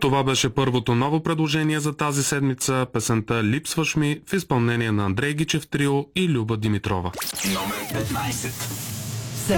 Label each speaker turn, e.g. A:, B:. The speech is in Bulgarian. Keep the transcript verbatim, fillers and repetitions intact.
A: Това беше първото ново предложение за тази седмица, песента "Липсваш ми" в изпълнение на Андрей Гичев Трио и Люба Димитрова.
B: Номер петнайсет.